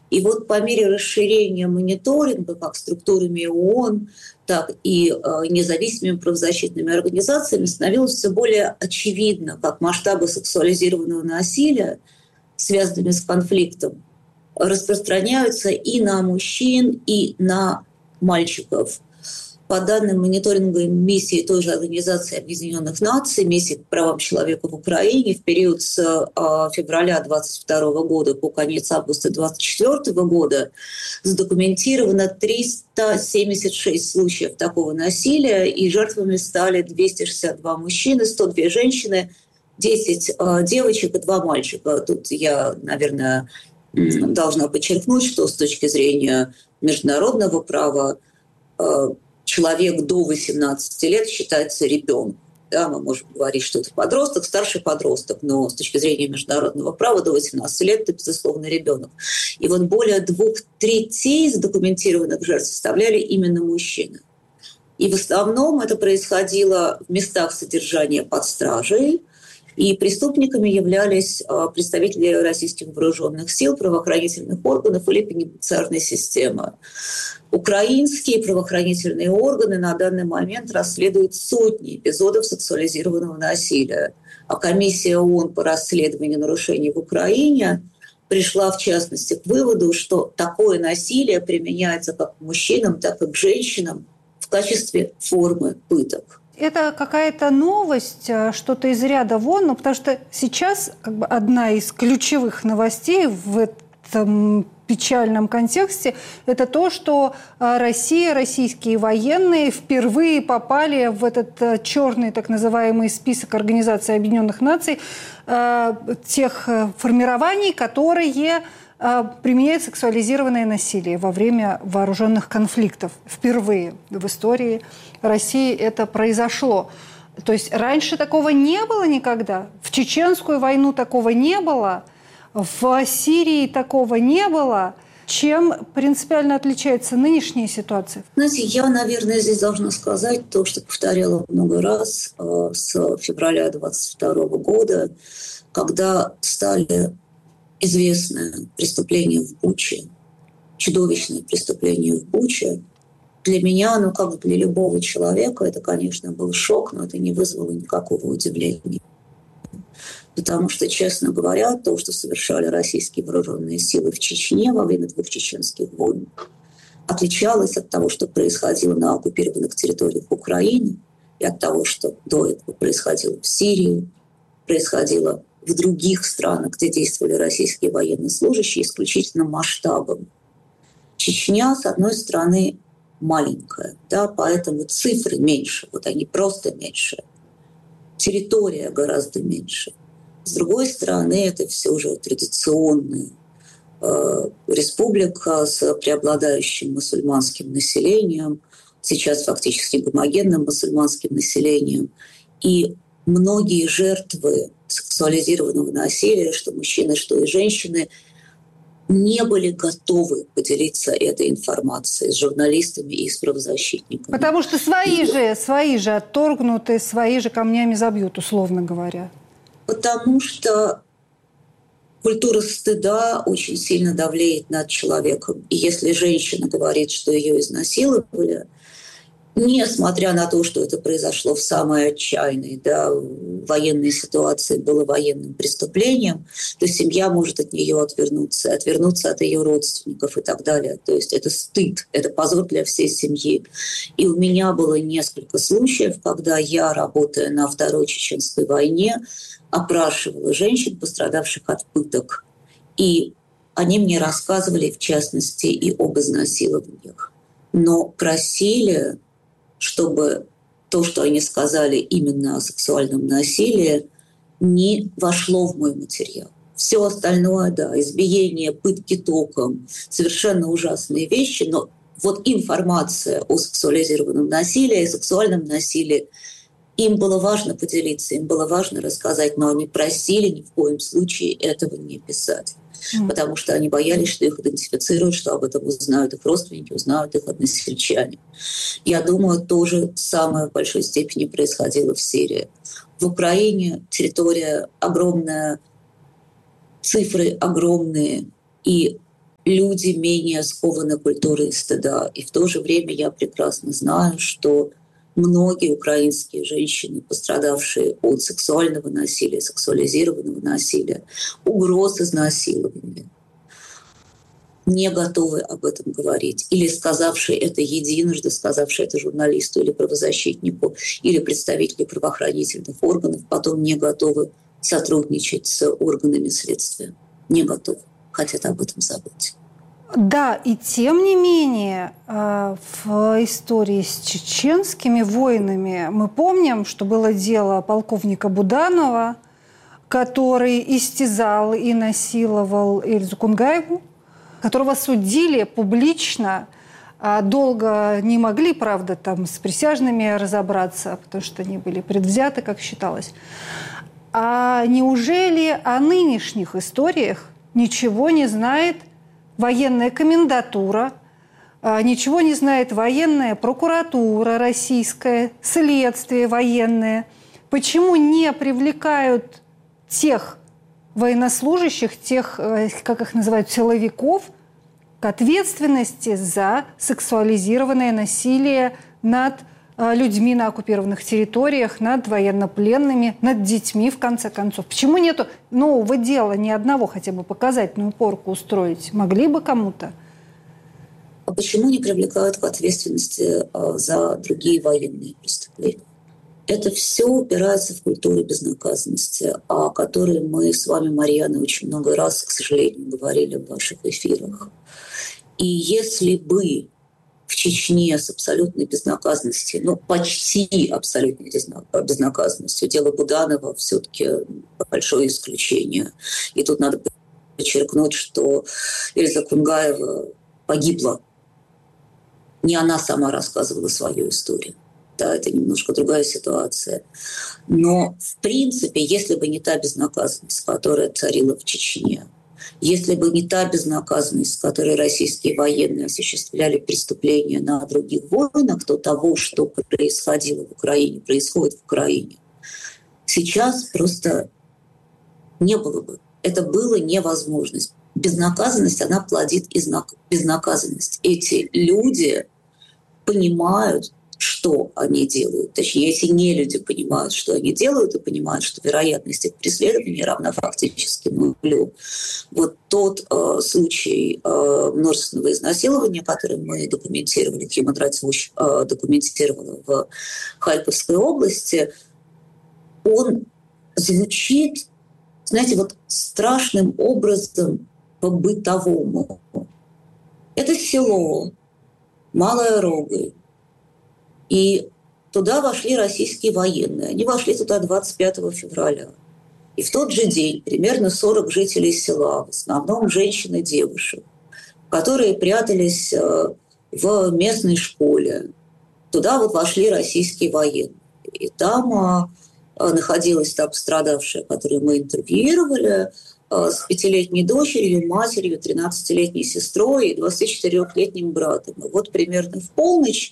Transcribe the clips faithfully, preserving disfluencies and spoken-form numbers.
И вот по мере расширения мониторинга как структурами ООН, так и э, независимыми правозащитными организациями становилось все более очевидно, как масштабы сексуализированного насилия, связанными с конфликтом, распространяются и на мужчин, и на мальчиков. По данным мониторинговой миссии той же Организации Объединенных Наций, миссии по правам человека в Украине, в период с э, февраля двадцать второго года по конец августа двадцать четвёртого года задокументировано триста семьдесят шесть случаев такого насилия, и жертвами стали двести шестьдесят два мужчины, сто две женщины, десять э, девочек и два мальчика. Тут я, наверное, должна подчеркнуть, что с точки зрения международного права э, человек до восемнадцати лет считается ребенком. Да, мы можем говорить, что это подросток, старший подросток, но с точки зрения международного права до восемнадцати лет это, безусловно, ребенок. И вот более двух третей задокументированных жертв составляли именно мужчины. И в основном это происходило в местах содержания под стражей, и преступниками являлись представители российских вооруженных сил, правоохранительных органов или пенитенциарной системы. Украинские правоохранительные органы на данный момент расследуют сотни эпизодов сексуализированного насилия. А комиссия ООН по расследованию нарушений в Украине пришла, в частности, к выводу, что такое насилие применяется как к мужчинам, так и к женщинам в качестве формы пыток. Это какая-то новость, что-то из ряда вон, ну, потому что сейчас как бы одна из ключевых новостей в этом печальном контексте – это то, что Россия, российские военные впервые попали в этот черный так называемый список Организации Объединенных Наций тех формирований, которые применяют сексуализированное насилие во время вооруженных конфликтов. Впервые в истории России это произошло. То есть раньше такого не было никогда. В Чеченскую войну такого не было. В Сирии такого не было. Чем принципиально отличается нынешняя ситуация? Знаете, я, наверное, здесь должна сказать то, что повторяла много раз э, с февраля двадцать второго года, когда стали известны преступления в Буче, чудовищные преступления в Буче. Для меня, ну как для любого человека, это, конечно, был шок, но это не вызвало никакого удивления. Потому что, честно говоря, то, что совершали российские вооруженные силы в Чечне во время двух чеченских войн, отличалось от того, что происходило на оккупированных территориях Украины, и от того, что до этого происходило в Сирии, происходило в других странах, где действовали российские военнослужащие, исключительно масштабом. Чечня, с одной стороны, маленькая, да, поэтому цифры меньше, вот они просто меньше. Территория гораздо меньше. С другой стороны, это все же традиционная э, республика с преобладающим мусульманским населением, сейчас фактически гомогенным мусульманским населением. И многие жертвы сексуализированного насилия, что мужчины, что и женщины, не были готовы поделиться этой информацией с журналистами и с правозащитниками. Потому что свои же, свои же отторгнуты, свои же камнями забьют, условно говоря. Потому что культура стыда очень сильно давлеет над человеком. И если женщина говорит, что ее изнасиловали, несмотря на то, что это произошло в самой отчаянной, да, военной ситуации, было военным преступлением, то семья может от нее отвернуться, отвернуться от ее родственников и так далее. То есть это стыд, это позор для всей семьи. И у меня было несколько случаев, когда я, работая на Второй Чеченской войне, опрашивала женщин, пострадавших от пыток. И они мне рассказывали, в частности, и об изнасилованиях. Но просили, чтобы то, что они сказали именно о сексуальном насилии, не вошло в мой материал. Все остальное, да, избиение, пытки током, совершенно ужасные вещи, но вот информация о сексуализированном насилии, о сексуальном насилии, им было важно поделиться, им было важно рассказать, но они просили ни в коем случае этого не писать. Потому что они боялись, что их идентифицируют, что об этом узнают их родственники, узнают их односельчане. Я думаю, тоже самое в большой степени происходило в Сирии. В Украине территория огромная, цифры огромные, и люди менее скованы культурой стыда. И в то же время я прекрасно знаю, что многие украинские женщины, пострадавшие от сексуального насилия, сексуализированного насилия, угроз изнасилования, не готовы об этом говорить. Или сказавшие это единожды, сказавшие это журналисту или правозащитнику, или представителю правоохранительных органов, потом не готовы сотрудничать с органами следствия. Не готовы. Хотят об этом забыть. Да, и тем не менее, в истории с чеченскими воинами мы помним, что было дело полковника Буданова, который истязал и насиловал Эльзу Кунгаеву, которого судили публично, долго не могли, правда, там с присяжными разобраться, потому что они были предвзяты, как считалось. А неужели о нынешних историях ничего не знает военная комендатура, ничего не знает военная прокуратура российская, следствие военное? Почему не привлекают тех военнослужащих, тех, как их называют, силовиков, к ответственности за сексуализированное насилие над людьми на оккупированных территориях, над военнопленными, над детьми, в конце концов? Почему нету нового дела, ни одного хотя бы показательную порку устроить? Могли бы кому-то? А почему не привлекают к ответственности за другие военные преступления? Это все упирается в культуру безнаказанности, о которой мы с вами, Марьяна, очень много раз, к сожалению, говорили в ваших эфирах. И если бы в Чечне с абсолютной безнаказанностью, ну, почти абсолютной безнаказанностью, дело Буданова все-таки большое исключение. И тут надо подчеркнуть, что Эльза Кунгаева погибла. Не она сама рассказывала свою историю. Да, это немножко другая ситуация. Но, в принципе, если бы не та безнаказанность, которая царила в Чечне, если бы не та безнаказанность, с которой российские военные осуществляли преступления на других воинах, то того, что происходило в Украине, происходит в Украине, сейчас просто не было бы. Это было невозможность. Безнаказанность, она плодит безнаказанность. Эти люди понимают, что они делают. Точнее, если не люди понимают, что они делают, и понимают, что вероятность их преследования равна фактически нулю. Вот тот э, случай э, множественного изнасилования, который мы документировали, Human Rights Watch э, документировала в Харьковской области, он звучит, знаете, вот страшным образом по-бытовому. Это село Малая Рогой. И туда вошли российские военные. Они вошли туда двадцать пятого февраля. И в тот же день примерно сорок жителей села, в основном женщин и девушек, которые прятались в местной школе, туда вот вошли российские военные. И там находилась та пострадавшая, которую мы интервьюировали, с пятилетней дочерью, матерью, тринадцатилетней сестрой и двадцатичетырёхлетним братом. И вот примерно в полночь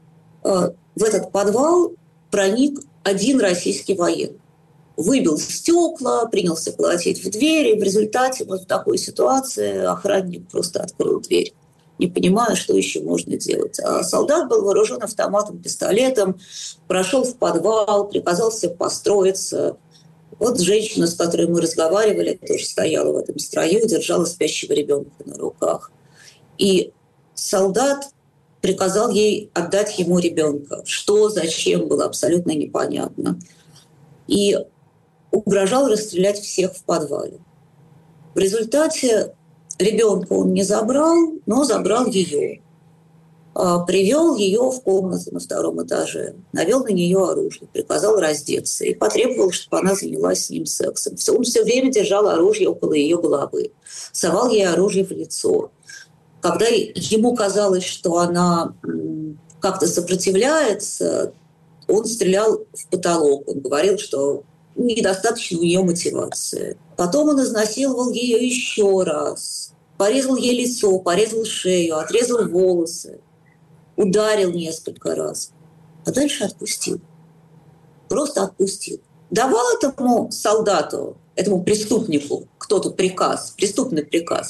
в этот подвал проник один российский военный. Выбил стекла, принялся колотить в двери. В результате вот в такой ситуации охранник просто открыл дверь, не понимая, что еще можно делать. А солдат был вооружен автоматом, пистолетом, прошел в подвал, приказал всем построиться. Вот женщина, с которой мы разговаривали, тоже стояла в этом строю, держала спящего ребенка на руках. И солдат приказал ей отдать ему ребенка. Что, зачем, было абсолютно непонятно. И угрожал расстрелять всех в подвале. В результате ребенка он не забрал, но забрал ее. Привел ее в комнату на втором этаже, навел на нее оружие, приказал раздеться и потребовал, чтобы она занялась с ним сексом. Он все время держал оружие около ее головы, совал ей оружие в лицо. Когда ему казалось, что она как-то сопротивляется, он стрелял в потолок. Он говорил, что недостаточно у нее мотивации. Потом он изнасиловал ее еще раз. Порезал ей лицо, порезал шею, отрезал волосы. Ударил несколько раз. А дальше отпустил. Просто отпустил. Давал этому солдату, этому преступнику кто-то приказ, преступный приказ.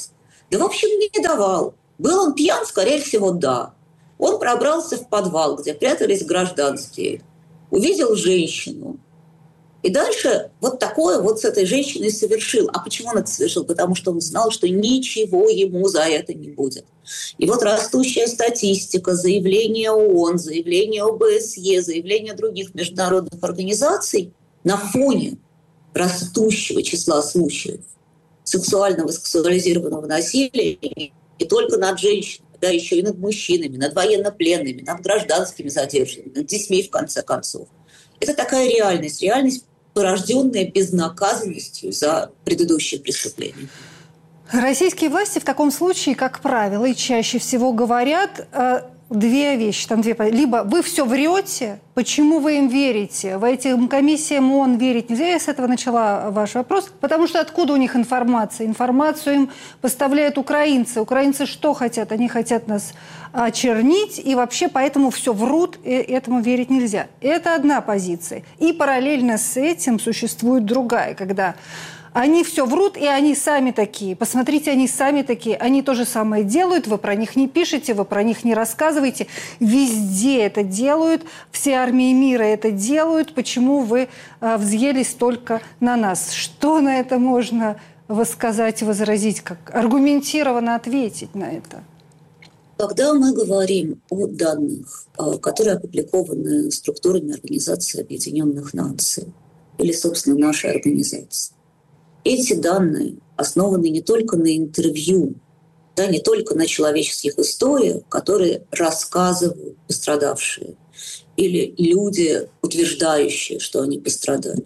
Да, в общем, не давал. Был он пьян, скорее всего, да. Он пробрался в подвал, где прятались гражданские, увидел женщину. И дальше вот такое вот с этой женщиной совершил. А почему он это совершил? Потому что он знал, что ничего ему за это не будет. И вот растущая статистика, заявления ООН, заявления ОБСЕ, заявления других международных организаций на фоне растущего числа случаев сексуального, сексуализированного насилия не только над женщинами, да, еще и над мужчинами, над военнопленными, над гражданскими задержанными, над детьми, в конце концов. Это такая реальность, реальность, порожденная безнаказанностью за предыдущие преступления. Российские власти в таком случае, как правило, и чаще всего говорят э, две вещи. Там две. Либо вы все врете, почему вы им верите? В этим комиссиям ООН верить нельзя. Я с этого начала ваш вопрос. Потому что откуда у них информация? Информацию им поставляют украинцы. Украинцы что хотят? Они хотят нас очернить, и вообще поэтому все врут, и этому верить нельзя. Это одна позиция. И параллельно с этим существует другая, когда они все врут, и они сами такие. Посмотрите, они сами такие. Они то же самое делают, вы про них не пишете, вы про них не рассказываете. Везде это делают, все армии мира это делают. Почему вы э, взъелись только на нас? Что на это можно высказать, возразить, как аргументированно ответить на это? Когда мы говорим о данных, которые опубликованы структурами Организации Объединенных Наций или, собственно, нашей организации, эти данные основаны не только на интервью, да, не только на человеческих историях, которые рассказывают пострадавшие, или люди, утверждающие, что они пострадали.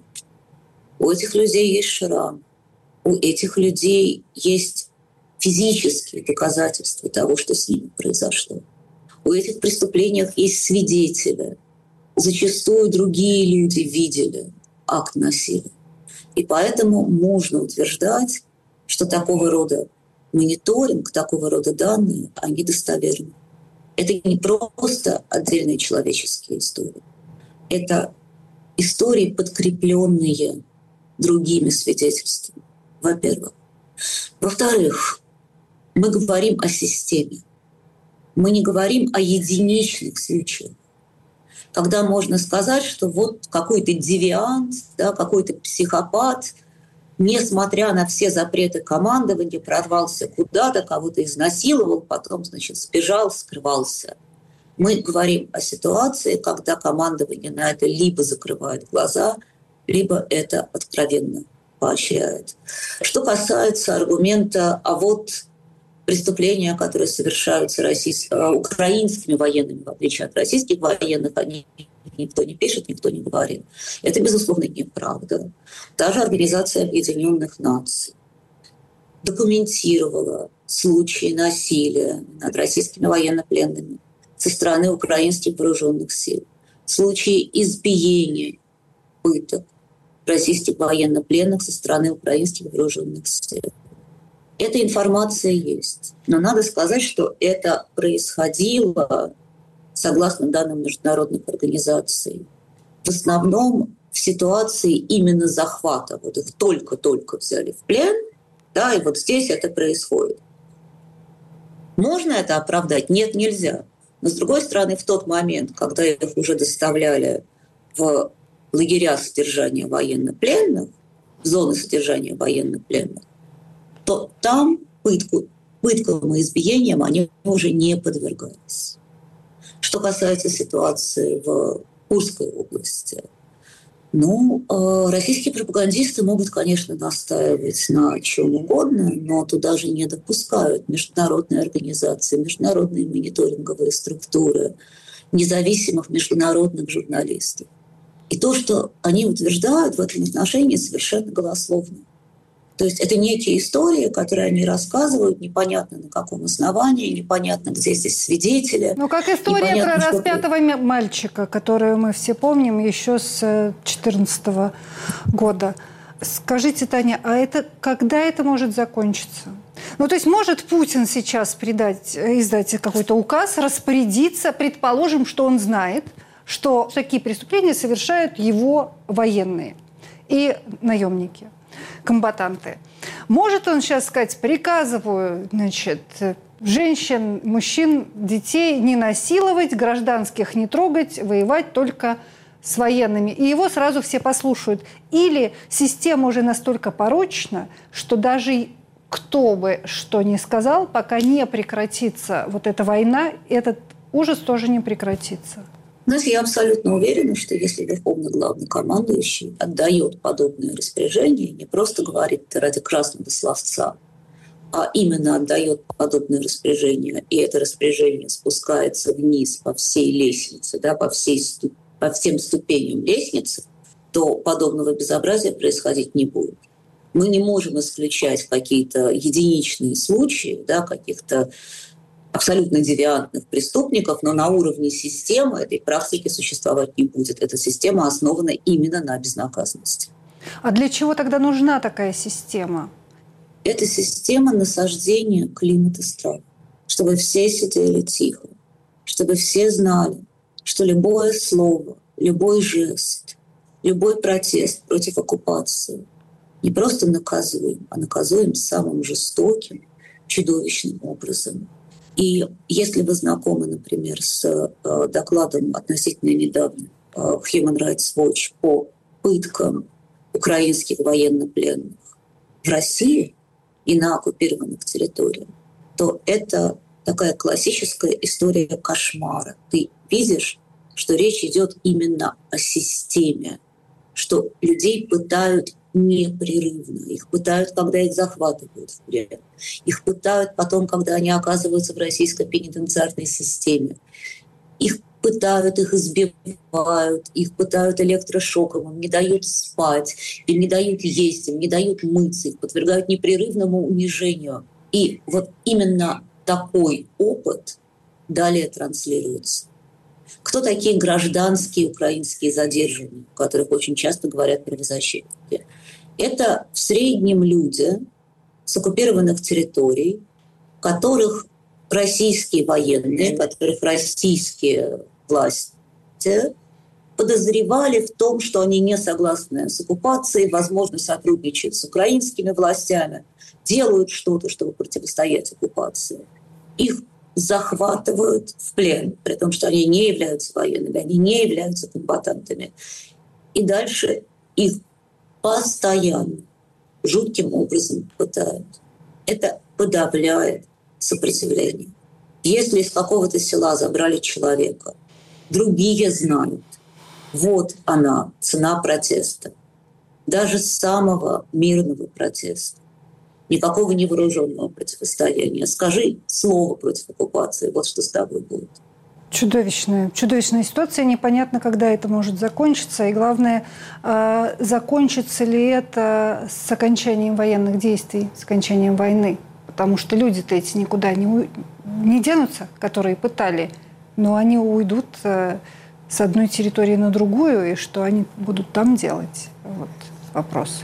У этих людей есть шрам, у этих людей есть физические доказательства того, что с ними произошло. У этих преступлений есть свидетели. Зачастую другие люди видели акт насилия. И поэтому можно утверждать, что такого рода мониторинг, такого рода данные, они достоверны. Это не просто отдельные человеческие истории. Это истории, подкрепленные другими свидетельствами, во-первых. Во-вторых, мы говорим о системе. Мы не говорим о единичных случаях, когда можно сказать, что вот какой-то девиант, да, какой-то психопат, несмотря на все запреты командования, прорвался куда-то, кого-то изнасиловал, потом, значит, сбежал, скрывался. Мы говорим о ситуации, когда командование на это либо закрывает глаза, либо это откровенно поощряет. Что касается аргумента, а вот преступления, которые совершаются российс... украинскими военными, в отличие от российских военных, они никто не пишет, никто не говорит. Это, безусловно, неправда. Та же Организация Объединенных Наций документировала случаи насилия над российскими военнопленными со стороны украинских вооруженных сил, случаи избиения, пыток российских военнопленных со стороны украинских вооруженных сил. Эта информация есть. Но надо сказать, что это происходило, согласно данным международных организаций, в основном в ситуации именно захвата. Вот их только-только взяли в плен, да, и вот здесь это происходит. Можно это оправдать? Нет, нельзя. Но, с другой стороны, в тот момент, когда их уже доставляли в лагеря содержания военнопленных, в зоны содержания военнопленных, то там пытку, пыткам и избиениям они уже не подвергались. Что касается ситуации в Курской области, ну, российские пропагандисты могут, конечно, настаивать на чем угодно, но туда же не допускают международные организации, международные мониторинговые структуры, независимых международных журналистов. И то, что они утверждают в этом отношении, совершенно голословно. То есть это некие истории, которые они рассказывают, непонятно на каком основании, непонятно, где здесь свидетели. Ну, как история про распятого что... мальчика, которую мы все помним еще с две тысячи четырнадцатого года. Скажите, Таня, а это когда это может закончиться? Ну, то есть может Путин сейчас придать, издать какой-то указ, распорядиться, предположим, что он знает, что такие преступления совершают его военные и наемники. комбатанты. Может он сейчас сказать, приказываю, значит, женщин, мужчин, детей не насиловать, гражданских не трогать, воевать только с военными. И его сразу все послушают. Или система уже настолько порочна, что даже кто бы что ни сказал, пока не прекратится вот эта война, этот ужас тоже не прекратится. Знаете, я абсолютно уверена, что если верховный главнокомандующий отдает подобное распоряжение, не просто говорит это ради красного словца, а именно отдает подобное распоряжение, и это распоряжение спускается вниз по всей лестнице, да, по, всей, по всем ступеням лестницы, то подобного безобразия происходить не будет. Мы не можем исключать какие-то единичные случаи, да, каких-то абсолютно девиантных преступников, но на уровне системы этой практики существовать не будет. Эта система основана именно на безнаказанности. А для чего тогда нужна такая система? Это система насаждения климата страха, чтобы все сидели тихо, чтобы все знали, что любое слово, любой жест, любой протест против оккупации не просто наказуем, а наказуем самым жестоким, чудовищным образом. И если вы знакомы, например, с э, докладом относительно недавно э, Human Rights Watch по пыткам украинских военнопленных в России и на оккупированных территориях, то это такая классическая история кошмара. Ты видишь, что речь идет именно о системе, что людей пытают непрерывно. Их пытают, когда их захватывают в плен. Их пытают потом, когда они оказываются в российской пенитенциарной системе. Их пытают, их избивают, их пытают электрошоком, им не дают спать, им не дают есть, им не дают мыться, их подвергают непрерывному унижению. И вот именно такой опыт далее транслируется. Кто такие гражданские украинские задержанные, о которых очень часто говорят правозащитники? Это в среднем люди с оккупированных территорий, которых российские военные, которых российские власти подозревали в том, что они не согласны с оккупацией, возможно, сотрудничают с украинскими властями, делают что-то, чтобы противостоять оккупации. Их захватывают в плен, при том, что они не являются военными, они не являются комбатантами. И дальше их постоянно, жутким образом пытают. Это подавляет сопротивление. Если из какого-то села забрали человека, другие знают, вот она, цена протеста. Даже самого мирного протеста. Никакого невооруженного противостояния. Скажи слово против оккупации, вот что с тобой будет. Чудовищная, чудовищная ситуация. Непонятно, когда это может закончиться. И главное, закончится ли это с окончанием военных действий, с окончанием войны. Потому что люди-то эти никуда не, не денутся, которые пытали. Но они уйдут с одной территории на другую. И что они будут там делать? Вот вопрос.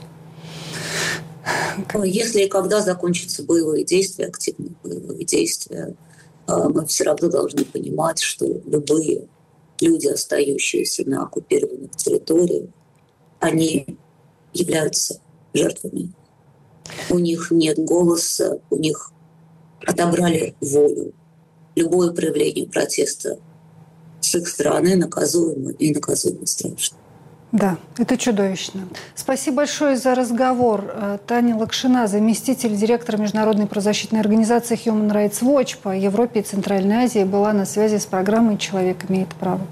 Если и когда закончатся боевые действия, активные боевые действия, мы все равно должны понимать, что любые люди, остающиеся на оккупированных территориях, они являются жертвами. У них нет голоса, у них отобрали волю. Любое проявление протеста с их стороны наказуемо и наказуемо страшно. Да, это чудовищно. Спасибо большое за разговор. Таня Лакшина, заместитель директора Международной правозащитной организации Human Rights Watch по Европе и Центральной Азии, была на связи с программой «Человек имеет право».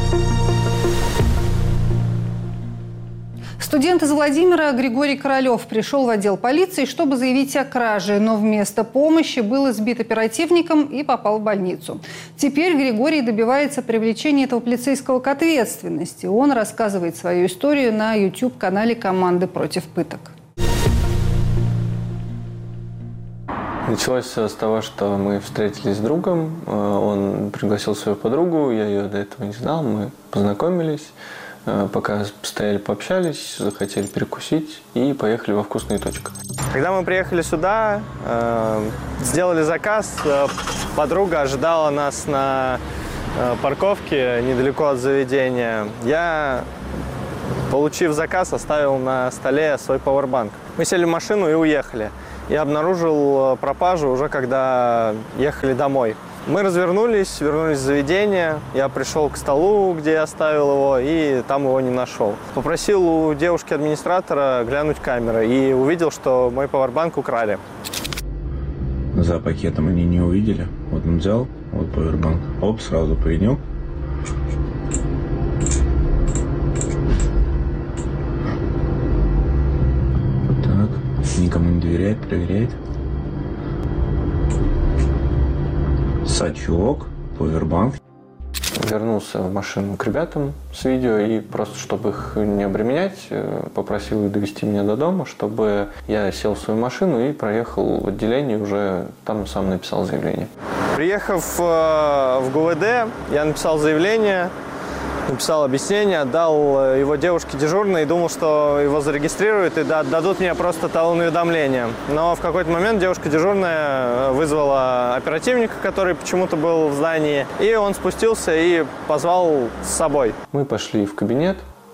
Студент из Владимира Григорий Королёв пришел в отдел полиции, чтобы заявить о краже, но вместо помощи был избит оперативником и попал в больницу. Теперь Григорий добивается привлечения этого полицейского к ответственности. Он рассказывает свою историю на YouTube-канале «Команды против пыток». Началось все с того, что мы встретились с другом. Он пригласил свою подругу, я ее до этого не знал, мы познакомились. Пока стояли, пообщались, захотели перекусить и поехали во вкусную точку. Когда мы приехали сюда, э, сделали заказ, э, подруга ожидала нас на э, парковке недалеко от заведения. Я, получив заказ, оставил на столе свой пауэрбанк. Мы сели в машину и уехали. Я обнаружил пропажу уже когда ехали домой. Мы развернулись, вернулись в заведение. Я пришел к столу, где я оставил его, и там его не нашел. Попросил у девушки-администратора глянуть камеры и увидел, что мой пауэрбанк украли. За пакетом они не увидели. Вот он взял, вот пауэрбанк. Оп, сразу принес. Так, никому не доверяет, проверяет. Сачок, пауэрбанк. Вернулся в машину к ребятам с видео и просто, чтобы их не обременять, попросил их довести меня до дома, чтобы я сел в свою машину и проехал в отделение, уже там сам написал заявление. Приехав в ГУВД, я написал заявление, написал объяснение, отдал его девушке дежурной и думал, что его зарегистрируют и дадут мне просто талон уведомления. Но в какой-то момент девушка дежурная вызвала оперативника, который почему-то был в здании, и он спустился и позвал с собой. Мы пошли в кабинет.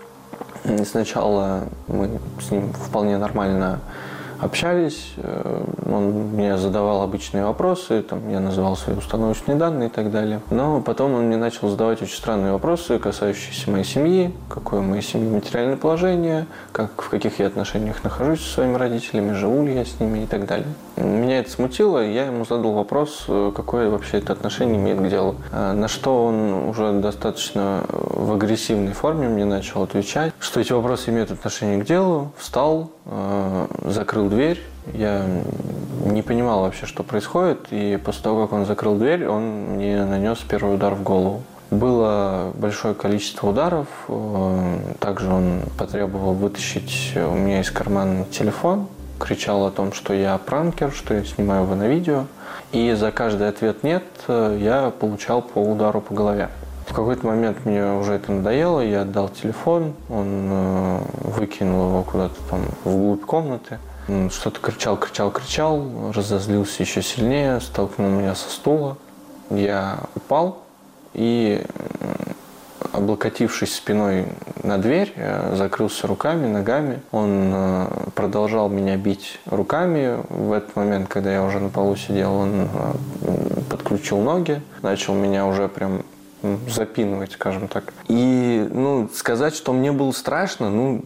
Сначала мы с ним вполне нормально общались, он мне задавал обычные вопросы, там, я называл свои установочные данные и так далее. Но потом он мне начал задавать очень странные вопросы, касающиеся моей семьи, какое у моей семьи материальное положение, как, в каких я отношениях нахожусь со своими родителями, живу ли я с ними и так далее. Меня это смутило, и я ему задал вопрос, какое вообще это отношение имеет к делу. На что он уже достаточно в агрессивной форме мне начал отвечать, что эти вопросы имеют отношение к делу, встал, закрыл дверь. Я не понимал вообще, что происходит, и после того, как он закрыл дверь, он мне нанес первый удар в голову. Было большое количество ударов, также он потребовал вытащить у меня из кармана телефон, кричал о том, что я пранкер, что я снимаю его на видео, и за каждый ответ «нет» я получал по удару по голове. В какой-то момент мне уже это надоело, я отдал телефон, он выкинул его куда-то там вглубь комнаты. Что-то кричал, кричал, кричал, разозлился еще сильнее, столкнул меня со стула. Я упал и, облокотившись спиной на дверь, закрылся руками, ногами. Он продолжал меня бить руками. В этот момент, когда я уже на полу сидел, он подключил ноги, начал меня уже прям запинывать, скажем так. И, ну, сказать, что мне было страшно, ну,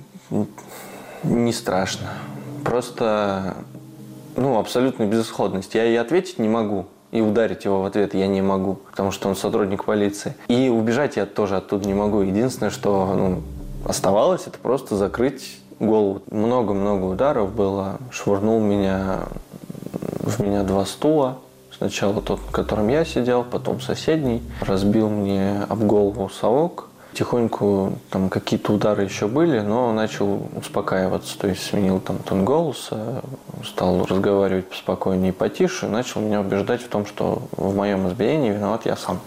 не страшно. Просто, ну, абсолютная безысходность. Я и ответить не могу, и ударить его в ответ я не могу, потому что он сотрудник полиции. И убежать я тоже оттуда не могу. Единственное, что, ну, оставалось, это просто закрыть голову. Много-много ударов было. Швырнул меня, в меня два стула. Сначала тот, на котором я сидел, потом соседний. Разбил мне об голову совок. Тихоньку там какие-то удары еще были, но начал успокаиваться. То есть сменил там тон голоса, стал разговаривать поспокойнее и потише. Начал меня убеждать в том, что в моем избиении виноват я сам.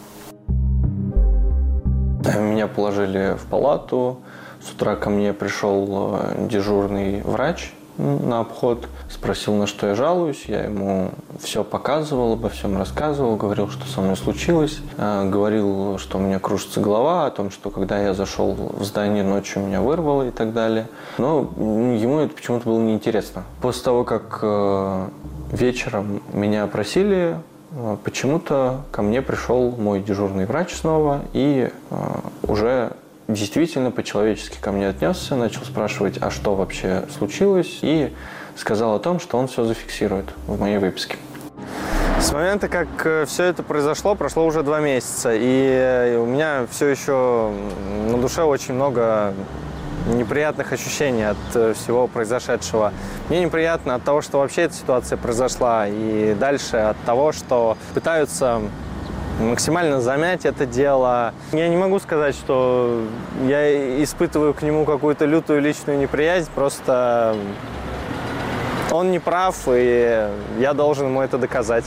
Меня положили в палату. С утра ко мне пришел дежурный врач на обход, спросил, на что я жалуюсь. Я ему все показывал, обо всем рассказывал, говорил, что со мной случилось. Говорил, что у меня кружится голова, о том, что когда я зашел в здание ночью, меня вырвало и так далее. Но ему это почему-то было неинтересно. После того, как вечером меня опросили, почему-то ко мне пришел мой дежурный врач снова и уже действительно по-человечески ко мне отнесся, начал спрашивать, а что вообще случилось, и сказал о том, что он все зафиксирует в моей выписке. С момента, как все это произошло, прошло уже два месяца, и у меня все еще на душе очень много неприятных ощущений от всего произошедшего. Мне неприятно от того, что вообще эта ситуация произошла, и дальше от того, что пытаются максимально замять это дело. Я не могу сказать, что я испытываю к нему какую-то лютую личную неприязнь, просто он не прав, и я должен ему это доказать.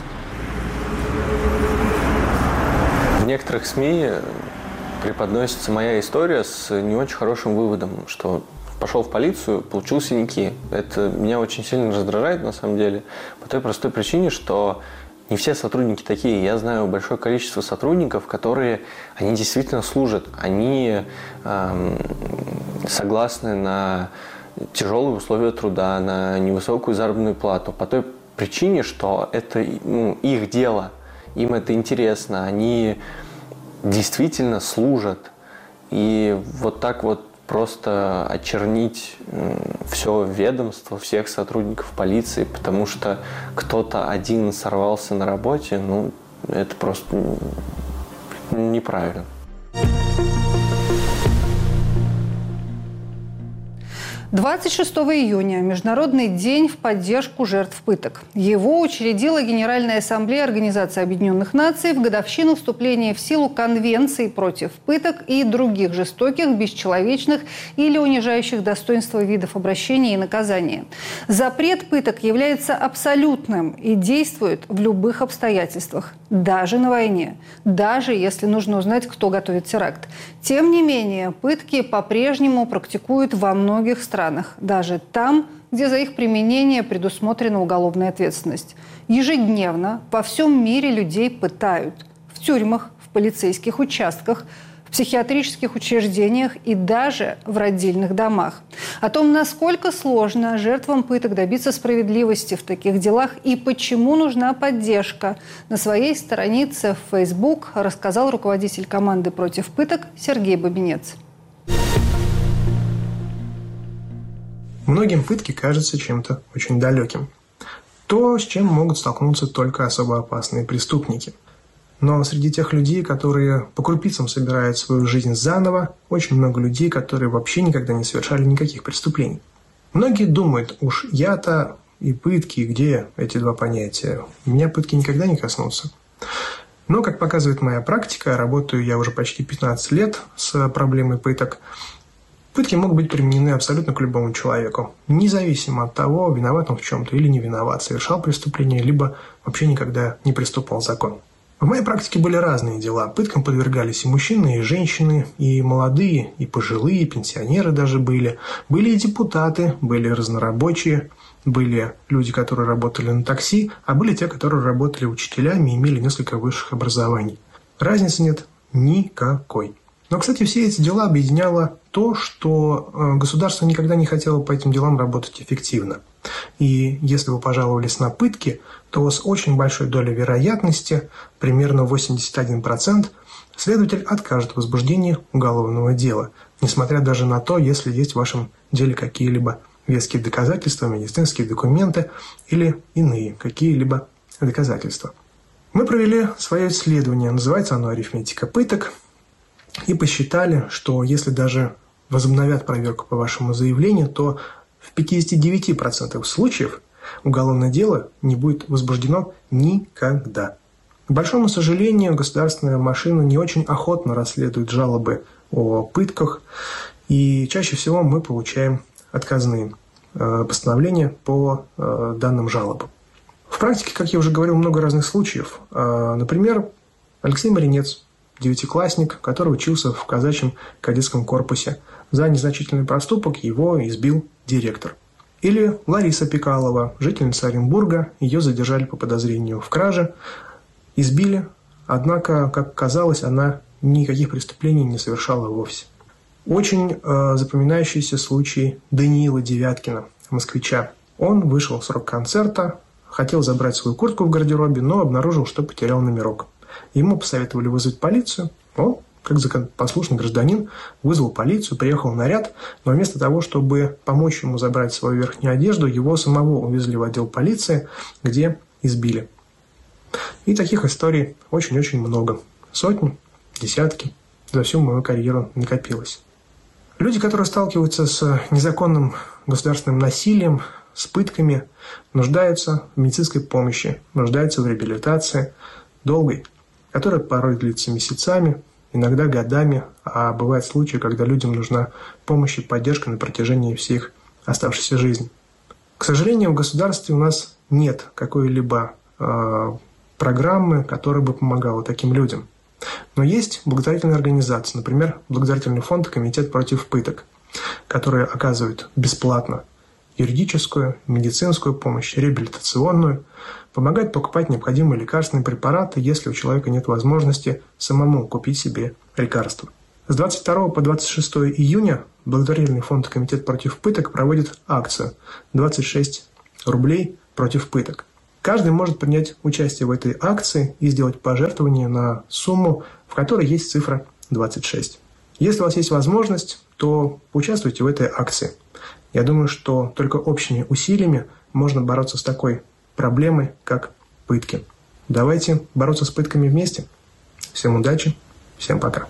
В некоторых СМИ преподносится моя история с не очень хорошим выводом, что пошел в полицию, получил синяки. Это меня очень сильно раздражает, на самом деле, по той простой причине, что не все сотрудники такие. Я знаю большое количество сотрудников, которые, они действительно служат. Они эм, согласны на тяжелые условия труда, на невысокую заработную плату по той причине, что это, ну, их дело, им это интересно, они действительно служат. И вот так вот просто очернить все ведомство, всех сотрудников полиции, потому что кто-то один сорвался на работе, ну, это просто неправильно. двадцать шестого июня – Международный день в поддержку жертв пыток. Его учредила Генеральная ассамблея Организации Объединенных Наций в годовщину вступления в силу Конвенции против пыток и других жестоких, бесчеловечных или унижающих достоинство видов обращения и наказания. Запрет пыток является абсолютным и действует в любых обстоятельствах, даже на войне, даже если нужно узнать, кто готовит теракт. Тем не менее, пытки по-прежнему практикуют во многих странах. Даже там, где за их применение предусмотрена уголовная ответственность. Ежедневно во всем мире людей пытают. В тюрьмах, в полицейских участках, в психиатрических учреждениях и даже в родильных домах. О том, насколько сложно жертвам пыток добиться справедливости в таких делах и почему нужна поддержка, на своей странице в Facebook рассказал руководитель команды против пыток Сергей Бабинец. Многим пытки кажутся чем-то очень далеким. То, с чем могут столкнуться только особо опасные преступники. Но среди тех людей, которые по крупицам собирают свою жизнь заново, очень много людей, которые вообще никогда не совершали никаких преступлений. Многие думают, уж я-то и пытки, где эти два понятия? Меня пытки никогда не коснутся. Но, как показывает моя практика, работаю я уже почти пятнадцать лет с проблемой пыток, пытки могут быть применены абсолютно к любому человеку, независимо от того, виноват он в чем-то или не виноват, совершал преступление, либо вообще никогда не приступал закон. В моей практике были разные дела. Пыткам подвергались и мужчины, и женщины, и молодые, и пожилые, и пенсионеры даже были. Были и депутаты, были разнорабочие, были люди, которые работали на такси, а были те, которые работали учителями и имели несколько высших образований. Разницы нет никакой. Но, кстати, все эти дела объединяло то, что государство никогда не хотело по этим делам работать эффективно. И если вы пожаловались на пытки, то с очень большой долей вероятности, примерно восемьдесят один процент, следователь откажет в возбуждении уголовного дела, несмотря даже на то, если есть в вашем деле какие-либо веские доказательства, медицинские документы или иные какие-либо доказательства. Мы провели свое исследование, называется оно «Арифметика пыток», и посчитали, что если даже возобновят проверку по вашему заявлению, то в пятьдесят девять процентов случаев уголовное дело не будет возбуждено никогда. К большому сожалению, государственная машина не очень охотно расследует жалобы о пытках, и чаще всего мы получаем отказные э, постановления по э, данным жалобам. В практике, как я уже говорил, много разных случаев. Э, например, Алексей Маринец, девятиклассник, который учился в казачьем кадетском корпусе. За незначительный проступок его избил директор. Или Лариса Пикалова, жительница Оренбурга, ее задержали по подозрению в краже, избили, однако, как казалось, она никаких преступлений не совершала вовсе. Очень э, запоминающийся случай Даниила Девяткина, москвича. Он вышел с рок-концерта, хотел забрать свою куртку в гардеробе, но обнаружил, что потерял номерок. Ему посоветовали вызвать полицию. Он, как законопослушный гражданин, вызвал полицию, приехал наряд, но вместо того, чтобы помочь ему забрать свою верхнюю одежду, его самого увезли в отдел полиции, где избили. И таких историй очень-очень много. Сотни, десятки. За всю мою карьеру накопилось. Люди, которые сталкиваются с незаконным государственным насилием, с пытками, нуждаются в медицинской помощи, нуждаются в реабилитации, долгой, которая порой длится месяцами, иногда годами, а бывают случаи, когда людям нужна помощь и поддержка на протяжении всей их оставшейся жизни. К сожалению, в государстве у нас нет какой-либо э, программы, которая бы помогала таким людям. Но есть благотворительные организации, например, благотворительный фонд «Комитет против пыток», которые оказывают бесплатно юридическую, медицинскую помощь, реабилитационную, помогают покупать необходимые лекарственные препараты, если у человека нет возможности самому купить себе лекарства. С двадцать второго по двадцать шестое июня благотворительный фонд «Комитет против пыток» проводит акцию «двадцать шесть рублей против пыток». Каждый может принять участие в этой акции и сделать пожертвование на сумму, в которой есть цифра двадцать шесть. Если у вас есть возможность, то поучаствуйте в этой акции. Я думаю, что только общими усилиями можно бороться с такой проблемой, как пытки. Давайте бороться с пытками вместе. Всем удачи, всем пока.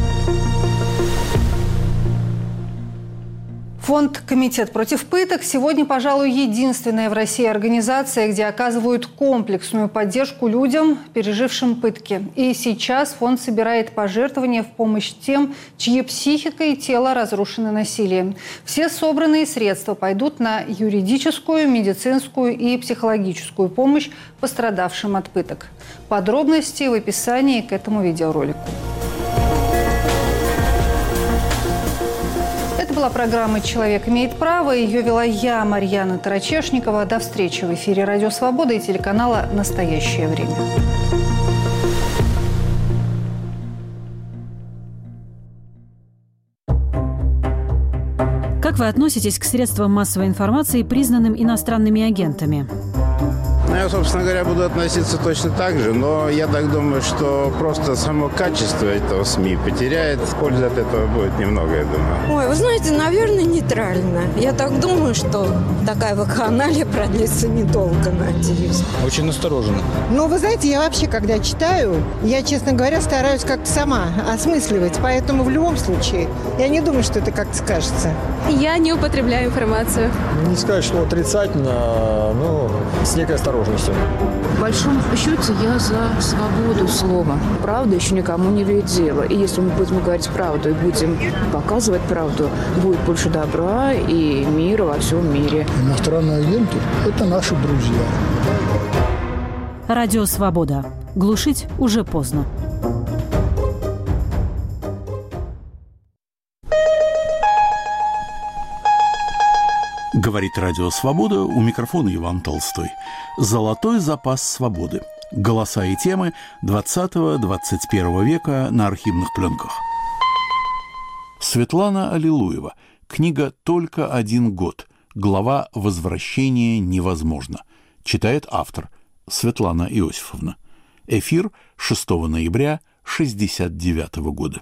Фонд «Комитет против пыток» сегодня, пожалуй, единственная в России организация, где оказывают комплексную поддержку людям, пережившим пытки. И сейчас фонд собирает пожертвования в помощь тем, чьи психика и тело разрушены насилием. Все собранные средства пойдут на юридическую, медицинскую и психологическую помощь пострадавшим от пыток. Подробности в описании к этому видеоролику. Это была программа «Человек имеет право». Ее вела я, Марьяна Тарачешникова. До встречи в эфире «Радио Свобода» и телеканала «Настоящее время». Как вы относитесь к средствам массовой информации, признанным иностранными агентами? Я, собственно говоря, буду относиться точно так же, но я так думаю, что просто само качество этого СМИ потеряет. Пользы от этого будет немного, я думаю. Ой, вы знаете, наверное, нейтрально. Я так думаю, что такая вакханалия продлится недолго, надеюсь. Очень настороженно. Ну, вы знаете, я вообще, когда читаю, я, честно говоря, стараюсь как-то сама осмысливать. Поэтому в любом случае, я не думаю, что это как-то скажется. Я не употребляю информацию. Не сказать, что отрицательно, но с некой осторожностью. В большом счете я за свободу слова. Правда еще никому не ведет дело. И если мы будем говорить правду и будем показывать правду, будет больше добра и мира во всем мире. Иностранные агенты – это наши друзья. Радио «Свобода». Глушить уже поздно. Говорит Радио Свобода, у микрофона Иван Толстой. Золотой запас свободы. Голоса и темы двадцатого-двадцать первого века на архивных пленках. Светлана Аллилуева. Книга «Только один год». Глава «Возвращение невозможно». Читает автор Светлана Иосифовна. Эфир шестого ноября шестьдесят девятого года.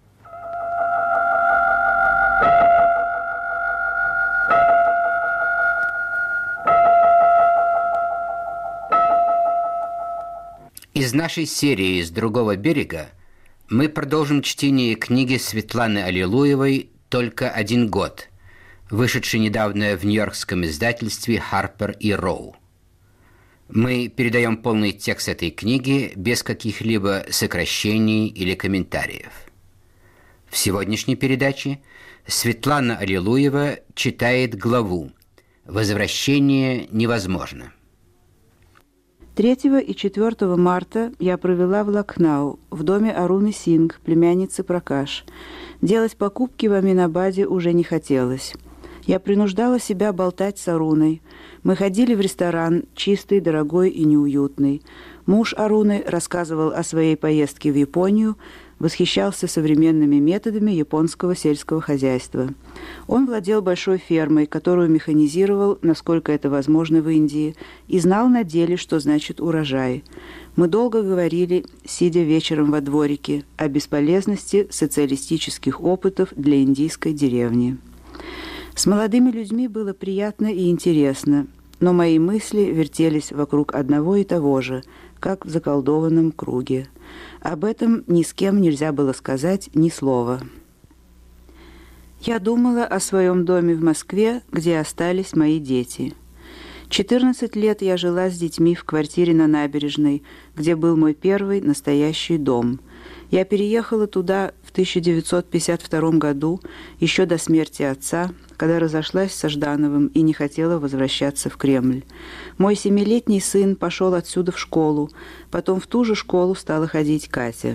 Из нашей серии «С другого берега» мы продолжим чтение книги Светланы Аллилуевой «Только один год», вышедшей недавно в нью-йоркском издательстве Harper и Row. Мы передаем полный текст этой книги без каких-либо сокращений или комментариев. В сегодняшней передаче Светлана Аллилуева читает главу «Возвращение невозможно». третьего и четвёртого марта я провела в Лакхнау, в доме Аруны Сингх, племянницы Пракаш. Делать покупки в Аминабаде уже не хотелось. Я принуждала себя болтать с Аруной. Мы ходили в ресторан, чистый, дорогой и неуютный. Муж Аруны рассказывал о своей поездке в Японию, восхищался современными методами японского сельского хозяйства. Он владел большой фермой, которую механизировал, насколько это возможно в Индии, и знал на деле, что значит урожай. Мы долго говорили, сидя вечером во дворике, о бесполезности социалистических опытов для индийской деревни. С молодыми людьми было приятно и интересно, но мои мысли вертелись вокруг одного и того же, как в заколдованном круге. Об этом ни с кем нельзя было сказать ни слова. Я думала о своем доме в Москве, где остались мои дети. четырнадцать лет я жила с детьми в квартире на набережной, где был мой первый настоящий дом. Я переехала туда в тысяча девятьсот пятьдесят втором году, еще до смерти отца, когда разошлась со Ждановым и не хотела возвращаться в Кремль. Мой семилетний сын пошел отсюда в школу, потом в ту же школу стала ходить Катя.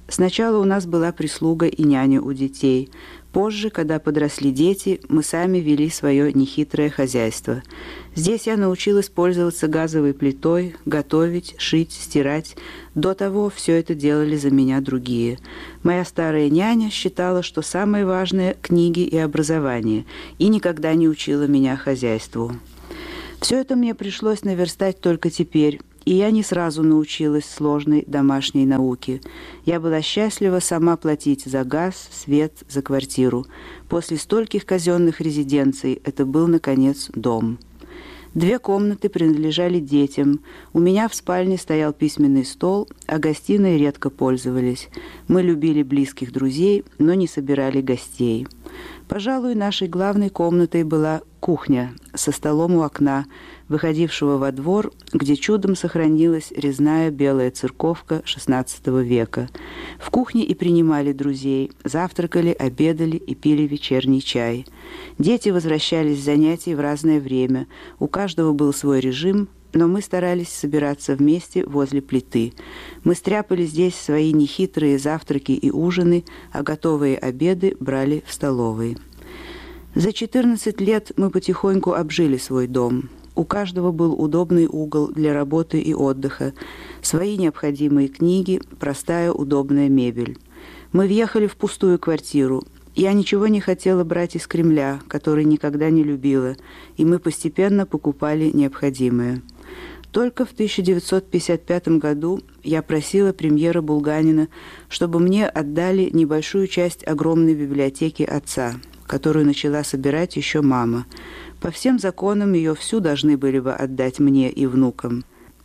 Сначала у нас была прислуга и няня у детей. Позже, когда подросли дети, мы сами вели свое нехитрое хозяйство. Здесь я научилась пользоваться газовой плитой, готовить, шить, стирать. До того все это делали за меня другие. Моя старая няня считала, что самое важное – книги и образование, и никогда не учила меня хозяйству. Все это мне пришлось наверстать только теперь, и я не сразу научилась сложной домашней науке. Я была счастлива сама платить за газ, свет, за квартиру. После стольких казенных резиденций это был, наконец, дом. Две комнаты принадлежали детям. У меня в спальне стоял письменный стол, а гостиной редко пользовались. Мы любили близких друзей, но не собирали гостей. Пожалуй, нашей главной комнатой была кухня со столом у окна, выходившего во двор, где чудом сохранилась резная белая церковка шестнадцатого века. В кухне и принимали друзей, завтракали, обедали и пили вечерний чай. Дети возвращались с занятий в разное время, у каждого был свой режим, но мы старались собираться вместе возле плиты. Мы стряпали здесь свои нехитрые завтраки и ужины, а готовые обеды брали в столовой. За четырнадцать лет мы потихоньку обжили свой дом. У каждого был удобный угол для работы и отдыха, свои необходимые книги, простая удобная мебель. Мы въехали в пустую квартиру. Я ничего не хотела брать из Кремля, который никогда не любила, и мы постепенно покупали необходимое. Только в тысяча девятьсот пятьдесят пятом году я просила премьера Булганина, чтобы мне отдали небольшую часть огромной библиотеки отца, которую начала собирать еще мама. По всем законам ее всю должны были бы отдать мне и внукам.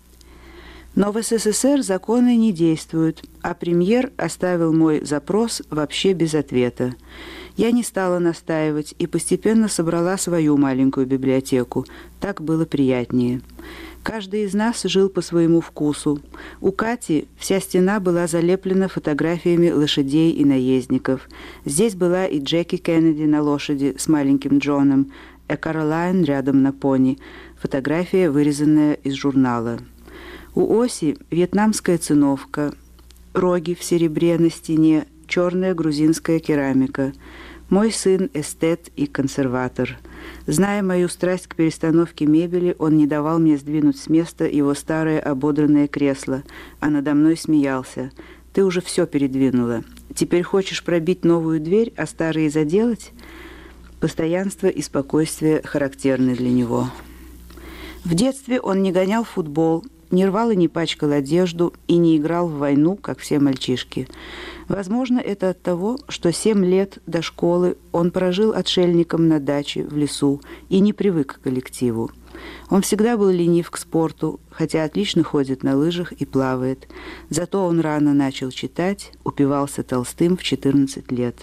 Но в СССР законы не действуют, а премьер оставил мой запрос вообще без ответа. Я не стала настаивать и постепенно собрала свою маленькую библиотеку. Так было приятнее. Каждый из нас жил по своему вкусу. У Кати вся стена была залеплена фотографиями лошадей и наездников. Здесь была и Джеки Кеннеди на лошади с маленьким Джоном, а Каролайн рядом на пони. Фотография, вырезанная из журнала. У Оси вьетнамская циновка, роги в серебре на стене, черная грузинская керамика. Мой сын – эстет и консерватор. Зная мою страсть к перестановке мебели, он не давал мне сдвинуть с места его старое ободранное кресло, а надо мной смеялся. «Ты уже все передвинула. Теперь хочешь пробить новую дверь, а старые заделать?» Постоянство и спокойствие характерны для него. В детстве он не гонял футбол, не рвал и не пачкал одежду и не играл в войну, как все мальчишки. Возможно, это от того, что семь лет до школы он прожил отшельником на даче в лесу и не привык к коллективу. Он всегда был ленив к спорту, хотя отлично ходит на лыжах и плавает. Зато он рано начал читать, упивался Толстым в четырнадцать лет.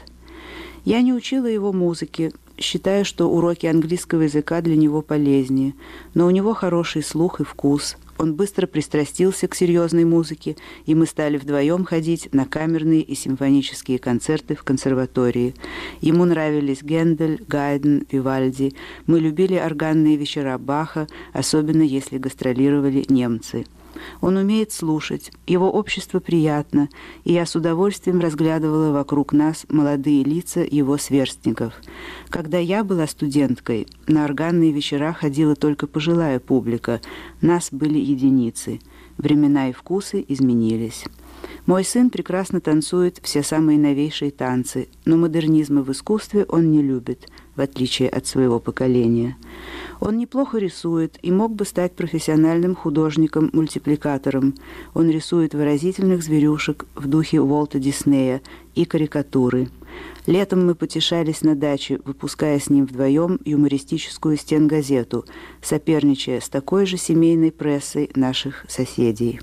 Я не учила его музыке, считая, что уроки английского языка для него полезнее, но у него хороший слух и вкус. Он быстро пристрастился к серьезной музыке, и мы стали вдвоем ходить на камерные и симфонические концерты в консерватории. Ему нравились Гендель, Гайден, Вивальди. Мы любили органные вечера Баха, особенно если гастролировали немцы. Он умеет слушать, его общество приятно, и я с удовольствием разглядывала вокруг нас молодые лица его сверстников. Когда я была студенткой, на органные вечера ходила только пожилая публика, нас были единицы. Времена и вкусы изменились. Мой сын прекрасно танцует все самые новейшие танцы, но модернизма в искусстве он не любит, в отличие от своего поколения. Он неплохо рисует и мог бы стать профессиональным художником-мультипликатором. Он рисует выразительных зверюшек в духе Уолта Диснея и карикатуры. Летом мы потешались на даче, выпуская с ним вдвоем юмористическую стенгазету, соперничая с такой же семейной прессой наших соседей.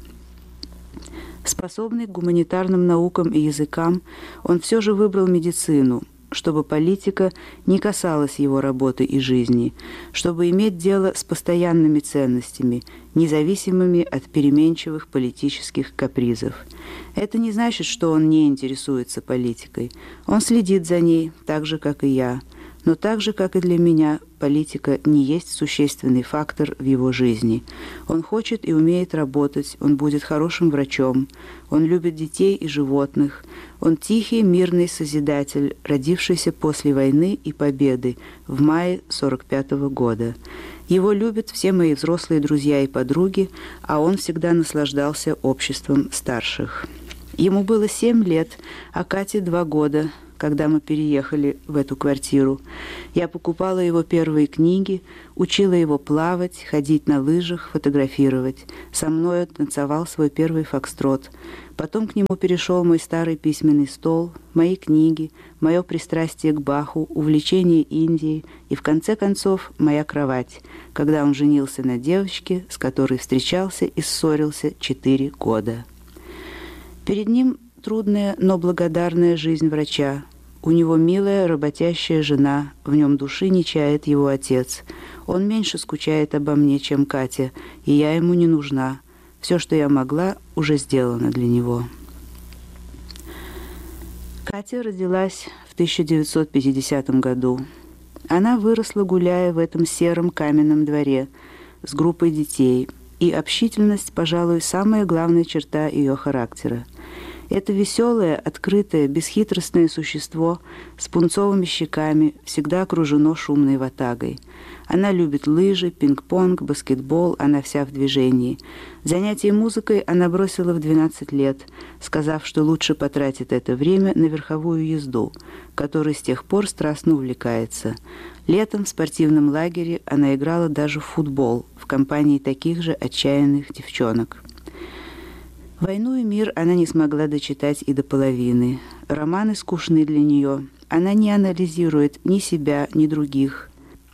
Способный к гуманитарным наукам и языкам, он все же выбрал медицину, чтобы политика не касалась его работы и жизни, чтобы иметь дело с постоянными ценностями, независимыми от переменчивых политических капризов. Это не значит, что он не интересуется политикой. Он следит за ней, так же, как и я. Но так же, как и для меня, политика не есть существенный фактор в его жизни. Он хочет и умеет работать, он будет хорошим врачом, он любит детей и животных, он тихий, мирный созидатель, родившийся после войны и победы в мае сорок пятого года. Его любят все мои взрослые друзья и подруги, а он всегда наслаждался обществом старших. Ему было семь лет, а Кате два года, когда мы переехали в эту квартиру. Я покупала его первые книги, учила его плавать, ходить на лыжах, фотографировать. Со мной он танцевал свой первый фокстрот. Потом к нему перешел мой старый письменный стол, мои книги, мое пристрастие к Баху, увлечение Индией и, в конце концов, моя кровать, когда он женился на девочке, с которой встречался и ссорился четыре года. Перед ним трудная, но благодарная жизнь врача. У него милая, работящая жена, в нем души не чает его отец. Он меньше скучает обо мне, чем Катя, и я ему не нужна. Все, что я могла, уже сделано для него. Катя родилась в тысяча девятьсот пятидесятом году. Она выросла, гуляя в этом сером каменном дворе с группой детей, и общительность, пожалуй, самая главная черта ее характера. Это веселое, открытое, бесхитростное существо с пунцовыми щеками всегда окружено шумной ватагой. Она любит лыжи, пинг-понг, баскетбол, она вся в движении. Занятия музыкой она бросила в двенадцать лет, сказав, что лучше потратит это время на верховую езду, которой с тех пор страстно увлекается. Летом в спортивном лагере она играла даже в футбол в компании таких же отчаянных девчонок. «Войну и мир» она не смогла дочитать и до половины. Романы скучны для нее. Она не анализирует ни себя, ни других.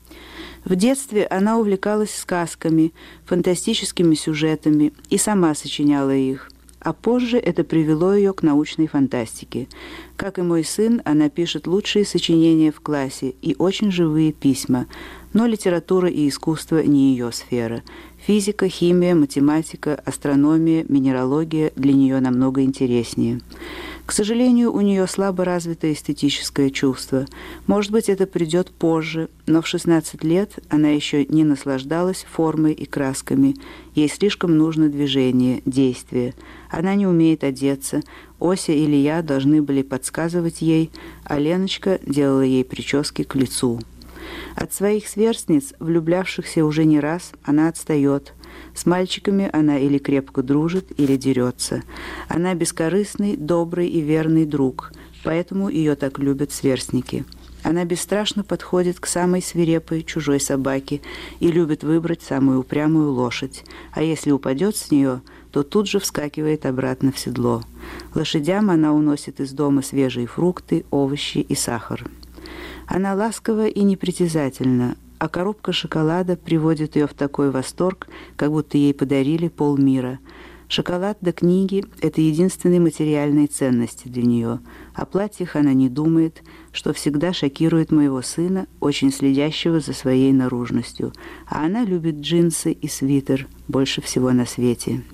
В детстве она увлекалась сказками, фантастическими сюжетами и сама сочиняла их. А позже это привело ее к научной фантастике. Как и мой сын, она пишет лучшие сочинения в классе и очень живые письма. Но литература и искусство не ее сфера. Физика, химия, математика, астрономия, минералогия для нее намного интереснее. К сожалению, у нее слабо развито эстетическое чувство. Может быть, это придет позже, но в шестнадцать лет она еще не наслаждалась формой и красками. Ей слишком нужно движение, действие. Она не умеет одеться. Ося или я должны были подсказывать ей, а Леночка делала ей прически к лицу. От своих сверстниц, влюблявшихся уже не раз, она отстает. С мальчиками она или крепко дружит, или дерется. Она бескорыстный, добрый и верный друг, поэтому ее так любят сверстники. Она бесстрашно подходит к самой свирепой чужой собаке и любит выбрать самую упрямую лошадь, а если упадет с нее, то тут же вскакивает обратно в седло. Лошадям она уносит из дома свежие фрукты, овощи и сахар. Она ласкова и непритязательна, а коробка шоколада приводит ее в такой восторг, как будто ей подарили полмира. Шоколад до книги – это единственные материальные ценности для нее. О платьях она не думает, что всегда шокирует моего сына, очень следящего за своей наружностью. А она любит джинсы и свитер больше всего на свете.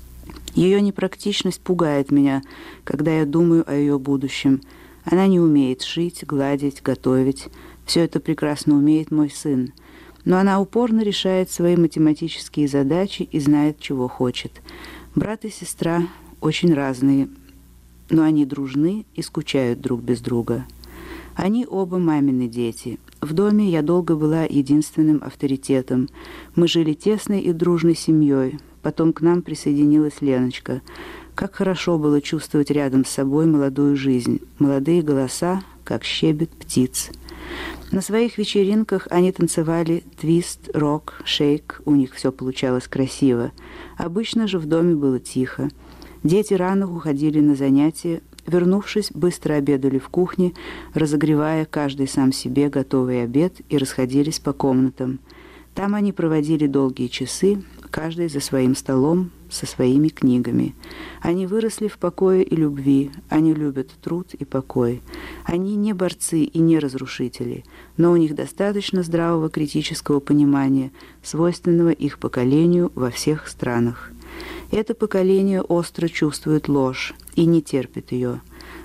Ее непрактичность пугает меня, когда я думаю о ее будущем. Она не умеет шить, гладить, готовить. Все это прекрасно умеет мой сын. Но она упорно решает свои математические задачи и знает, чего хочет. Брат и сестра очень разные, но они дружны и скучают друг без друга. Они оба мамины дети. В доме я долго была единственным авторитетом. Мы жили тесной и дружной семьей. Потом к нам присоединилась Леночка. Как хорошо было чувствовать рядом с собой молодую жизнь, молодые голоса, как щебет птиц. На своих вечеринках они танцевали твист, рок, шейк, у них все получалось красиво. Обычно же в доме было тихо. Дети рано уходили на занятия, вернувшись, быстро обедали в кухне, разогревая каждый сам себе готовый обед и расходились по комнатам. Там они проводили долгие часы, каждый за своим столом, со своими книгами. Они выросли в покое и любви, они любят труд и покой. Они не борцы и не разрушители, но у них достаточно здравого критического понимания, свойственного их поколению во всех странах. Это поколение остро чувствует ложь и не терпит ее.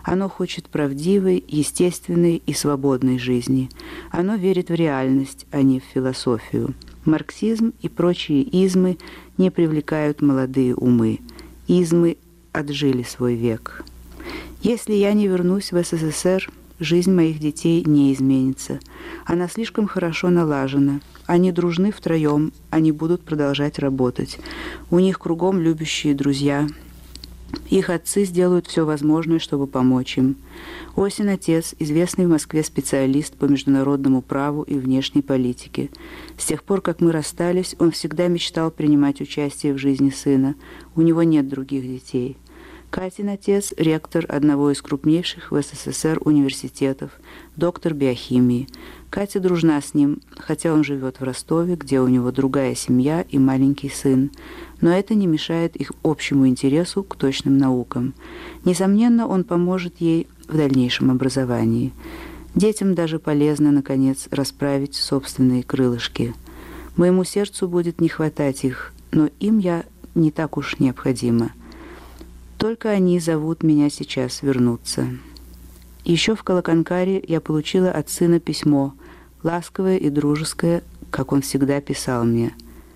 Оно хочет правдивой, естественной и свободной жизни. Оно верит в реальность, а не в философию. Марксизм и прочие измы не привлекают молодые умы. Измы отжили свой век. Если я не вернусь в СССР, жизнь моих детей не изменится. Она слишком хорошо налажена. Они дружны втроем, они будут продолжать работать. У них кругом любящие друзья. Их отцы сделают все возможное, чтобы помочь им. Осин отец – известный в Москве специалист по международному праву и внешней политике. С тех пор, как мы расстались, он всегда мечтал принимать участие в жизни сына. У него нет других детей. Катин отец – ректор одного из крупнейших в СССР университетов, доктор биохимии. Катя дружна с ним, хотя он живет в Ростове, где у него другая семья и маленький сын. Но это не мешает их общему интересу к точным наукам. Несомненно, он поможет ей в дальнейшем образовании. Детям даже полезно, наконец, расправить собственные крылышки. Моему сердцу будет не хватать их, но им я не так уж необходима. Только они зовут меня сейчас вернуться. Еще в Калаканкаре я получила от сына письмо, ласковое и дружеское, как он всегда писал мне.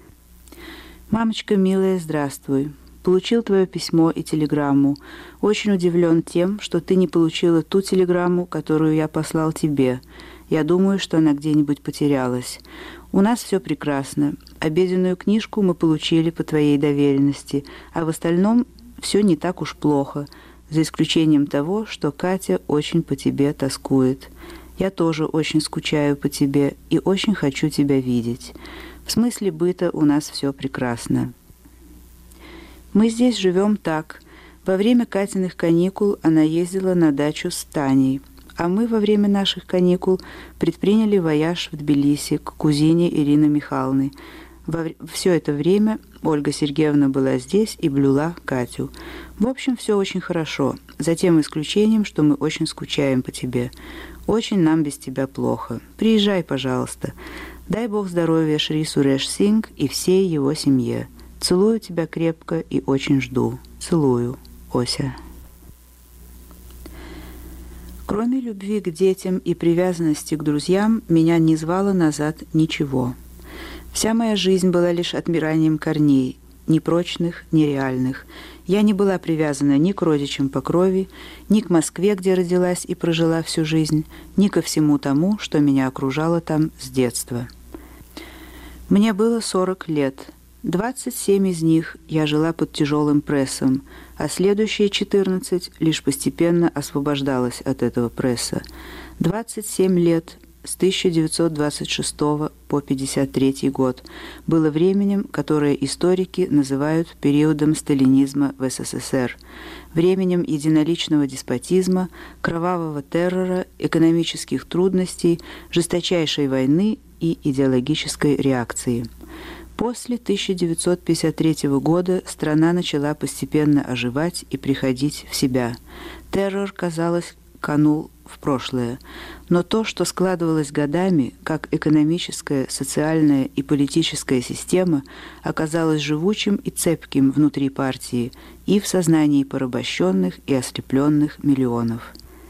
«Мамочка милая, здравствуй. Получил твое письмо и телеграмму. Очень удивлен тем, что ты не получила ту телеграмму, которую я послал тебе. Я думаю, что она где-нибудь потерялась. У нас все прекрасно. Обеденную книжку мы получили по твоей доверенности, а в остальном все не так уж плохо, за исключением того, что Катя очень по тебе тоскует. Я тоже очень скучаю по тебе и очень хочу тебя видеть. В смысле быта у нас все прекрасно. Мы здесь живем так. Во время Катиных каникул она ездила на дачу с Таней, а мы во время наших каникул предприняли вояж в Тбилиси к кузине Ирины Михайловны. Во все это время Ольга Сергеевна была здесь и блюла Катю. В общем, все очень хорошо, за тем исключением, что мы очень скучаем по тебе. Очень нам без тебя плохо. Приезжай, пожалуйста. Дай Бог здоровья Шри Суреш Сингх и всей его семье. Целую тебя крепко и очень жду. Целую. Ося». Кроме любви к детям и привязанности к друзьям, меня не звало назад ничего. Вся моя жизнь была лишь отмиранием корней, ни прочных, ни реальных. Я не была привязана ни к родичам по крови, ни к Москве, где родилась и прожила всю жизнь, ни ко всему тому, что меня окружало там с детства. Мне было сорок лет. двадцать семь из них я жила под тяжелым прессом, а следующие четырнадцать лишь постепенно освобождалась от этого пресса. двадцать семь лет с тысяча девятьсот двадцать шестого по пятьдесят третий год было временем, которое историки называют периодом сталинизма в СССР, временем единоличного деспотизма, кровавого террора, экономических трудностей, жесточайшей войны и идеологической реакции. После тысяча девятьсот пятьдесят третьего года страна начала постепенно оживать и приходить в себя. Террор, казалось, канул в прошлое. Но то, что складывалось годами, как экономическая, социальная и политическая система, оказалось живучим и цепким внутри партии и в сознании порабощенных и ослепленных миллионов.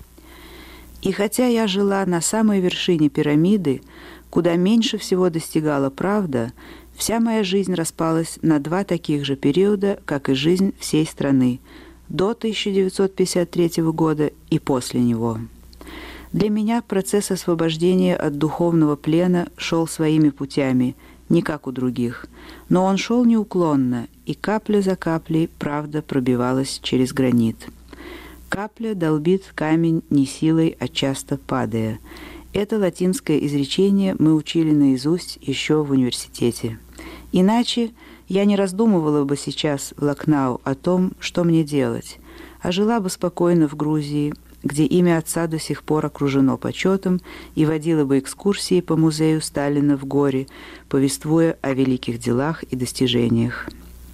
И хотя я жила на самой вершине пирамиды, куда меньше всего достигала правда, вся моя жизнь распалась на два таких же периода, как и жизнь всей страны, до тысяча девятьсот пятьдесят третьего года и после него. Для меня процесс освобождения от духовного плена шел своими путями, не как у других, но он шел неуклонно, и капля за каплей правда пробивалась через гранит. Капля долбит камень не силой, а часто падая. Это латинское изречение мы учили наизусть еще в университете. Иначе я не раздумывала бы сейчас в Лакнау о том, что мне делать, а жила бы спокойно в Грузии, где имя отца до сих пор окружено почетом, и водила бы экскурсии по музею Сталина в Горе, повествуя о великих делах и достижениях.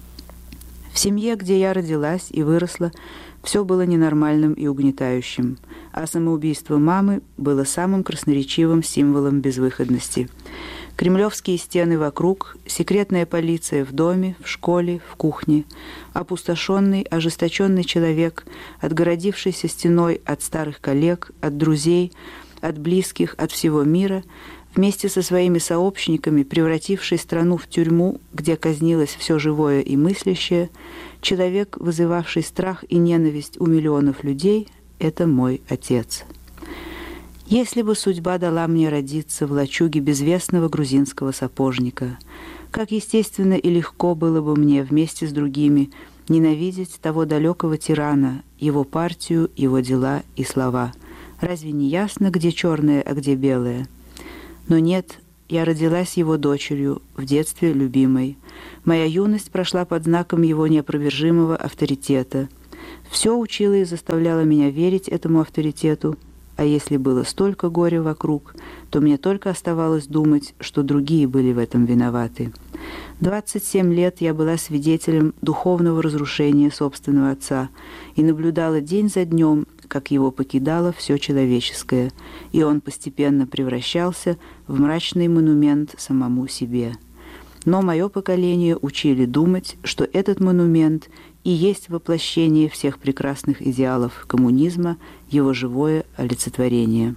В семье, где я родилась и выросла, все было ненормальным и угнетающим, а самоубийство мамы было самым красноречивым символом безвыходности. Кремлевские стены вокруг, секретная полиция в доме, в школе, в кухне, опустошенный, ожесточенный человек, отгородившийся стеной от старых коллег, от друзей, от близких, от всего мира, вместе со своими сообщниками, превративший страну в тюрьму, где казнилось все живое и мыслящее, человек, вызывавший страх и ненависть у миллионов людей, это мой отец. Если бы судьба дала мне родиться в лачуге безвестного грузинского сапожника, как естественно и легко было бы мне вместе с другими ненавидеть того далекого тирана, его партию, его дела и слова. Разве не ясно, где черное, а где белое? Но нет, я родилась его дочерью, в детстве любимой. Моя юность прошла под знаком его неопровержимого авторитета. Все учило и заставляло меня верить этому авторитету, а если было столько горя вокруг, то мне только оставалось думать, что другие были в этом виноваты. двадцать семь лет я была свидетелем духовного разрушения собственного отца и наблюдала день за днем, как его покидало все человеческое, и он постепенно превращался в мрачный монумент самому себе. Но мое поколение учили думать, что этот монумент и есть воплощение всех прекрасных идеалов коммунизма, его живое олицетворение.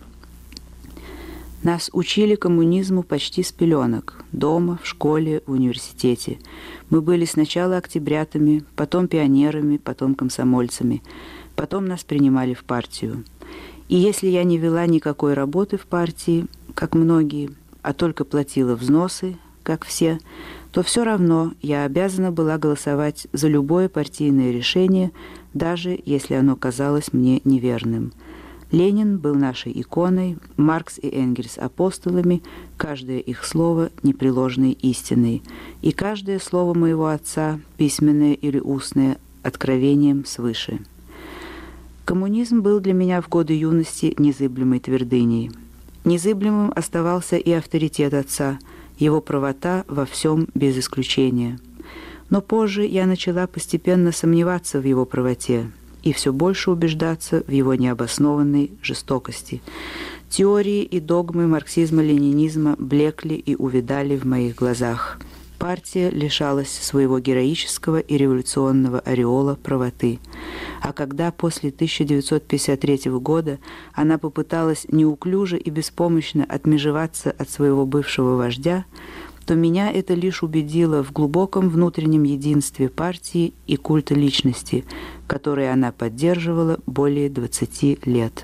Нас учили коммунизму почти с пеленок, дома, в школе, в университете. Мы были сначала октябрятами, потом пионерами, потом комсомольцами, потом нас принимали в партию. И если я не вела никакой работы в партии, как многие, а только платила взносы, как все, то все равно я обязана была голосовать за любое партийное решение, даже если оно казалось мне неверным. Ленин был нашей иконой, Маркс и Энгельс – апостолами, каждое их слово – непреложной истиной, и каждое слово моего отца, письменное или устное, откровением свыше. Коммунизм был для меня в годы юности незыблемой твердыней. Незыблемым оставался и авторитет отца, его правота во всем без исключения. Но позже я начала постепенно сомневаться в его правоте и все больше убеждаться в его необоснованной жестокости. Теории и догмы марксизма-ленинизма блекли и увядали в моих глазах. Партия лишалась своего героического и революционного ореола правоты. А когда после тысяча девятьсот пятьдесят третьего года она попыталась неуклюже и беспомощно отмежеваться от своего бывшего вождя, то меня это лишь убедило в глубоком внутреннем единстве партии и культа личности, который она поддерживала более двадцати лет.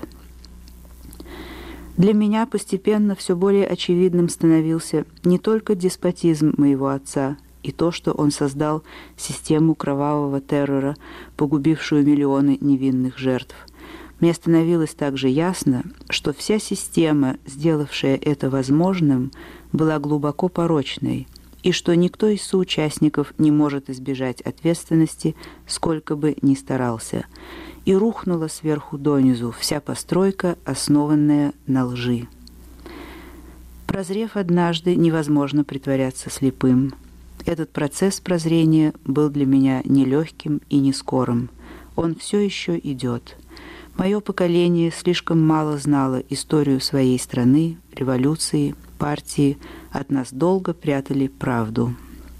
Для меня постепенно все более очевидным становился не только деспотизм моего отца и то, что он создал систему кровавого террора, погубившую миллионы невинных жертв. Мне становилось также ясно, что вся система, сделавшая это возможным, была глубоко порочной, и что никто из соучастников не может избежать ответственности, сколько бы ни старался. И рухнула сверху донизу вся постройка, основанная на лжи. Прозрев однажды, невозможно притворяться слепым. Этот процесс прозрения был для меня нелегким и не скорым. Он все еще идет. Мое поколение слишком мало знало историю своей страны, революции, партии, от нас долго прятали правду.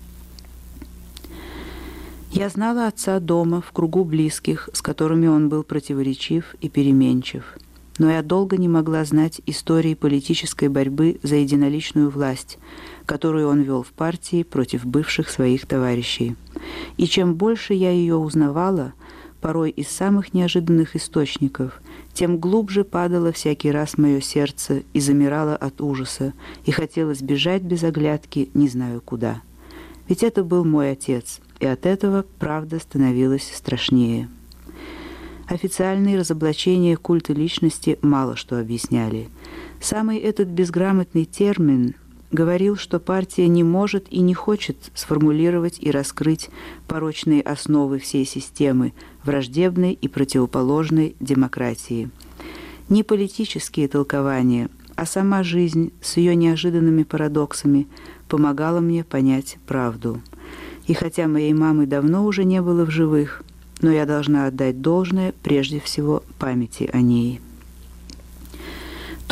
Я знала отца дома, в кругу близких, с которыми он был противоречив и переменчив. Но я долго не могла знать истории политической борьбы за единоличную власть, которую он вел в партии против бывших своих товарищей. И чем больше я ее узнавала, порой из самых неожиданных источников, тем глубже падало всякий раз мое сердце и замирало от ужаса, и хотелось бежать без оглядки, не знаю куда. Ведь это был мой отец, и от этого правда становилась страшнее. Официальные разоблачения культа личности мало что объясняли. Самый этот безграмотный термин говорил, что партия не может и не хочет сформулировать и раскрыть порочные основы всей системы враждебной и противоположной демократии. Не политические толкования, а сама жизнь с ее неожиданными парадоксами помогала мне понять правду. И хотя моей мамы давно уже не было в живых, но я должна отдать должное прежде всего памяти о ней.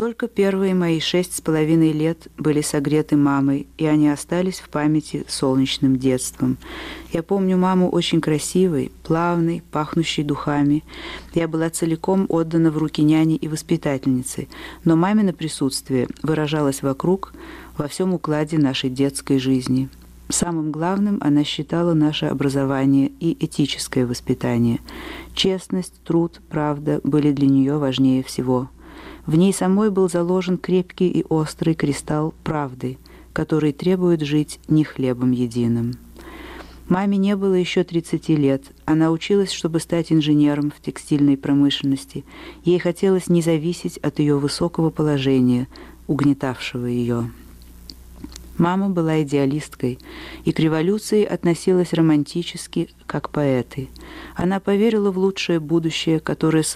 Только первые мои шесть с половиной лет были согреты мамой, и они остались в памяти солнечным детством. Я помню маму очень красивой, плавной, пахнущей духами. Я была целиком отдана в руки няни и воспитательницы, но мамино присутствие выражалось вокруг, во всем укладе нашей детской жизни. Самым главным она считала наше образование и этическое воспитание. Честность, труд, правда были для нее важнее всего. В ней самой был заложен крепкий и острый кристалл правды, который требует жить не хлебом единым. Маме не было еще тридцати лет. Она училась, чтобы стать инженером в текстильной промышленности. Ей хотелось не зависеть от ее высокого положения, угнетавшего ее. Мама была идеалисткой и к революции относилась романтически, как поэты. Она поверила в лучшее будущее, которое